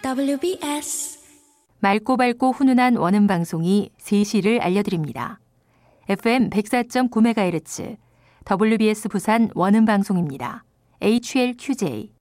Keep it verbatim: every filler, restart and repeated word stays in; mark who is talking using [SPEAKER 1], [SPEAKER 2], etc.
[SPEAKER 1] 더블유비에스
[SPEAKER 2] 맑고 밝고 훈훈한 원음 방송이 세 시를 알려드립니다. 에프엠 백사 점 구 메가헤르츠 더블유비에스 부산 원음 방송입니다. 에이치엘큐제이